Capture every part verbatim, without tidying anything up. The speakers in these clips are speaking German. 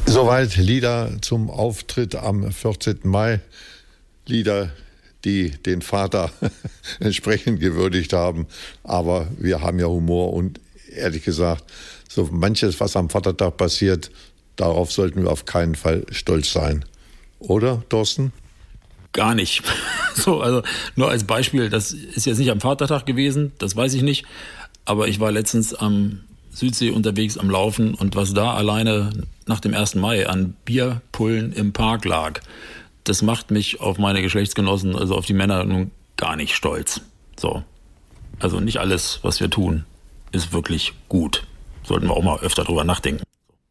Soweit Lieder zum Auftritt am vierzehnten Mai. Lieder, die den Vater entsprechend gewürdigt haben. Aber wir haben ja Humor und ehrlich gesagt, so manches, was am Vatertag passiert, darauf sollten wir auf keinen Fall stolz sein. Oder, Thorsten? Gar nicht. So, also nur als Beispiel, das ist jetzt nicht am Vatertag gewesen, das weiß ich nicht. Aber ich war letztens am Südsee unterwegs am Laufen und was da alleine nach dem ersten Mai an Bierpullen im Park lag, das macht mich auf meine Geschlechtsgenossen, also auf die Männer nun gar nicht stolz. So. Also nicht alles, was wir tun, ist wirklich gut. Sollten wir auch mal öfter drüber nachdenken.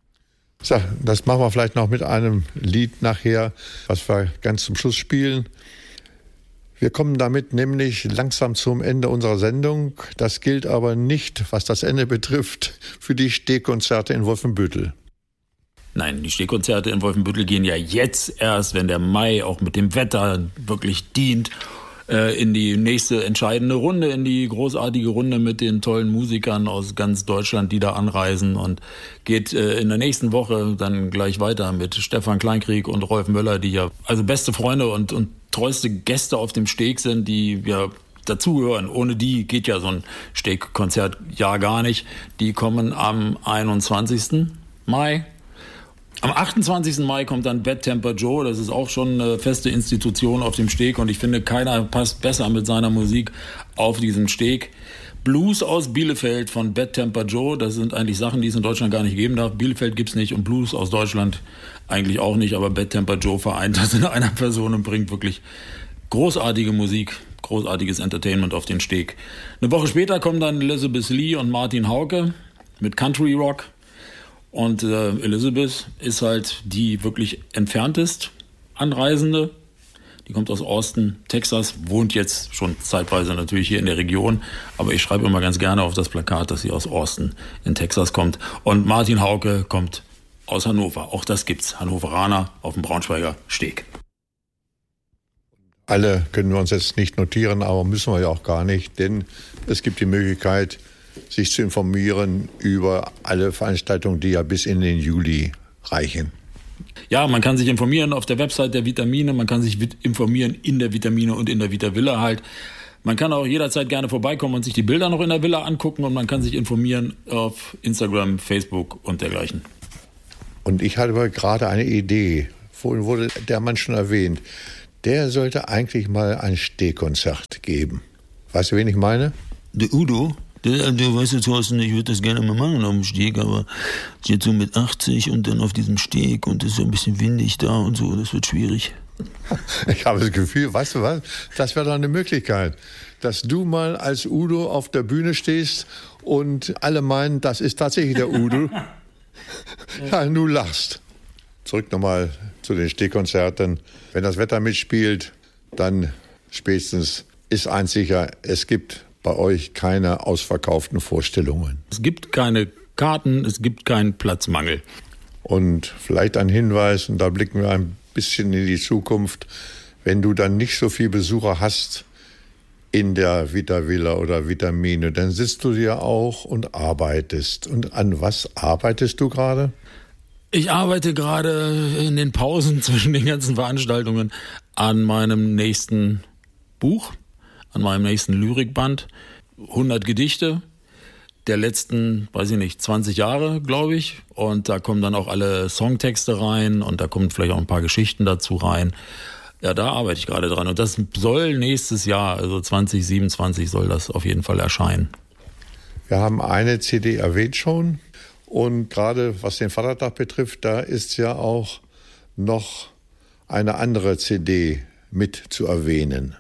So, das machen wir vielleicht noch mit einem Lied nachher, was wir ganz zum Schluss spielen. Wir kommen damit nämlich langsam zum Ende unserer Sendung. Das gilt aber nicht, was das Ende betrifft, für die Stehkonzerte in Wolfenbüttel. Nein, die Stehkonzerte in Wolfenbüttel gehen ja jetzt erst, wenn der Mai auch mit dem Wetter wirklich dient, in die nächste entscheidende Runde, in die großartige Runde mit den tollen Musikern aus ganz Deutschland, die da anreisen, und geht in der nächsten Woche dann gleich weiter mit Stefan Kleinkrieg und Rolf Möller, die ja also beste Freunde und, und treueste Gäste auf dem Steg sind, die ja dazugehören. Ohne die geht ja so ein Stegkonzert ja gar nicht. Die kommen am einundzwanzigsten Mai. Am achtundzwanzigsten Mai kommt dann Bad Temper Joe, das ist auch schon eine feste Institution auf dem Steg und ich finde, keiner passt besser mit seiner Musik auf diesen Steg. Blues aus Bielefeld von Bad Temper Joe, das sind eigentlich Sachen, die es in Deutschland gar nicht geben darf. Bielefeld gibt's nicht und Blues aus Deutschland eigentlich auch nicht, aber Bad Temper Joe vereint das in einer Person und bringt wirklich großartige Musik, großartiges Entertainment auf den Steg. Eine Woche später kommen dann Elizabeth Lee und Martin Hauke mit Country Rock. Und äh, Elizabeth ist halt die wirklich entferntest Anreisende. Die kommt aus Austin, Texas, wohnt jetzt schon zeitweise natürlich hier in der Region. Aber ich schreibe immer ganz gerne auf das Plakat, dass sie aus Austin in Texas kommt. Und Martin Hauke kommt aus Hannover. Auch das gibt's. Hannoveraner auf dem Braunschweiger Steg. Alle können wir uns jetzt nicht notieren, aber müssen wir ja auch gar nicht. Denn es gibt die Möglichkeit, sich zu informieren über alle Veranstaltungen, die ja bis in den Juli reichen. Ja, man kann sich informieren auf der Website der Vitamine, man kann sich informieren in der Vitamine und in der Vita Villa halt. Man kann auch jederzeit gerne vorbeikommen und sich die Bilder noch in der Villa angucken und man kann sich informieren auf Instagram, Facebook und dergleichen. Und ich hatte gerade eine Idee, vorhin wurde der Mann schon erwähnt, der sollte eigentlich mal ein Stehkonzert geben. Weißt du, wen ich meine? Der Udo? Der, der weißt du, Thorsten, ich würde das gerne mal machen auf dem Steg, aber jetzt so mit achtzig und dann auf diesem Steg und es ist ja ein bisschen windig da und so, das wird schwierig. Ich habe das Gefühl, weißt du was, das wäre doch eine Möglichkeit, dass du mal als Udo auf der Bühne stehst und alle meinen, das ist tatsächlich der Udo. Ja, du lachst. Zurück nochmal zu den Stehkonzerten. Wenn das Wetter mitspielt, dann spätestens ist eins sicher, es gibt bei euch keine ausverkauften Vorstellungen. Es gibt keine Karten, es gibt keinen Platzmangel. Und vielleicht ein Hinweis, und da blicken wir ein bisschen in die Zukunft, wenn du dann nicht so viel Besucher hast in der Vita Villa oder Vitamine, dann sitzt du ja auch und arbeitest. Und an was arbeitest du gerade? Ich arbeite gerade in den Pausen zwischen den ganzen Veranstaltungen an meinem nächsten Buch, an meinem nächsten Lyrikband. hundert Gedichte der letzten, weiß ich nicht, zwanzig Jahre, glaube ich. Und da kommen dann auch alle Songtexte rein und da kommen vielleicht auch ein paar Geschichten dazu rein. Ja, da arbeite ich gerade dran. Und das soll nächstes Jahr, also zwanzig siebenundzwanzig, soll das auf jeden Fall erscheinen. Wir haben eine C D erwähnt schon. Und gerade was den Vatertag betrifft, da ist ja auch noch eine andere C D mit zu erwähnen.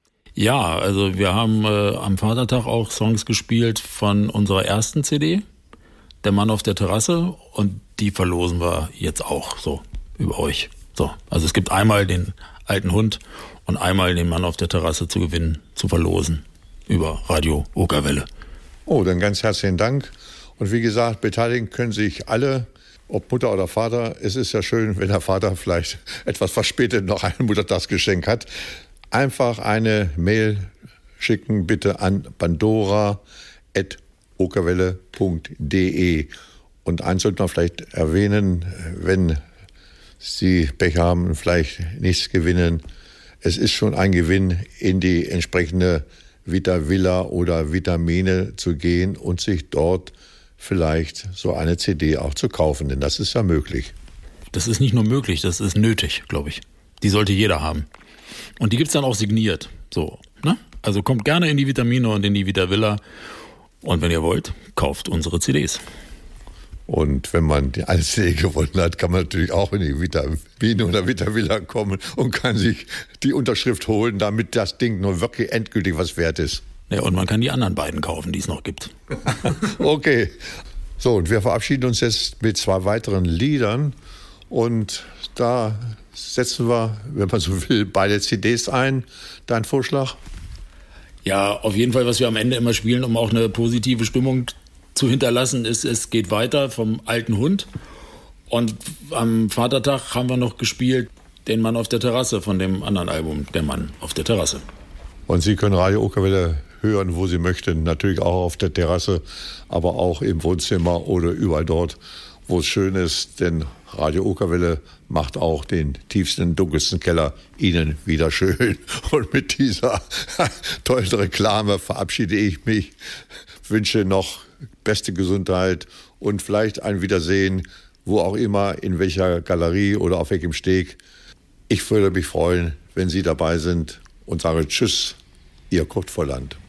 Ja, also wir haben äh, am Vatertag auch Songs gespielt von unserer ersten C D, Der Mann auf der Terrasse, und die verlosen wir jetzt auch so über euch. So, also es gibt einmal den alten Hund und einmal den Mann auf der Terrasse zu gewinnen, zu verlosen über Radio Okerwelle. Oh, dann ganz herzlichen Dank. Und wie gesagt, beteiligen können sich alle, ob Mutter oder Vater. Es ist ja schön, wenn der Vater vielleicht etwas verspätet noch ein Muttertagsgeschenk hat. Einfach eine Mail schicken bitte an bandora at okerwelle punkt de Und eins sollte man vielleicht erwähnen, wenn Sie Pech haben und vielleicht nichts gewinnen. Es ist schon ein Gewinn, in die entsprechende Vita Villa oder Vitamine zu gehen und sich dort vielleicht so eine C D auch zu kaufen, denn das ist ja möglich. Das ist nicht nur möglich, das ist nötig, glaube ich. Die sollte jeder haben. Und die gibt's dann auch signiert. So, ne? Also kommt gerne in die Vitamine und in die Vita Villa. Und wenn ihr wollt, kauft unsere C Ds. Und wenn man die eine C D gewonnen hat, kann man natürlich auch in die Vitamine oder Vita Villa kommen und kann sich die Unterschrift holen, damit das Ding nur wirklich endgültig was wert ist. Ja, und man kann die anderen beiden kaufen, die es noch gibt. Okay. So, und wir verabschieden uns jetzt mit zwei weiteren Liedern. Und da setzen wir, wenn man so will, beide C Ds ein. Dein Vorschlag? Ja, auf jeden Fall, was wir am Ende immer spielen, um auch eine positive Stimmung zu hinterlassen, ist, es geht weiter vom alten Hund. Und am Vatertag haben wir noch gespielt, den Mann auf der Terrasse von dem anderen Album, der Mann auf der Terrasse. Und Sie können Radio Okerwelle hören, wo Sie möchten. Natürlich auch auf der Terrasse, aber auch im Wohnzimmer oder überall dort, wo es schön ist. Denn Radio Okerwelle macht auch den tiefsten, dunkelsten Keller Ihnen wieder schön. Und mit dieser tollen Reklame verabschiede ich mich, wünsche noch beste Gesundheit und vielleicht ein Wiedersehen, wo auch immer, in welcher Galerie oder auf welchem Steg. Ich würde mich freuen, wenn Sie dabei sind und sage Tschüss, Ihr Kurt Volland.